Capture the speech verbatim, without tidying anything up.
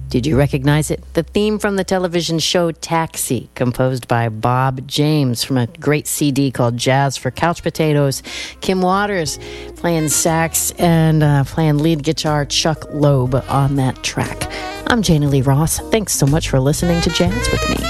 Did you recognize it? The theme from the television show Taxi, composed by Bob James from a great C D called Jazz for Couch Potatoes. Kim Waters playing sax and uh, playing lead guitar, Chuck Loeb on that track. I'm Janie Lee Ross. Thanks so much for listening to Jazz with me.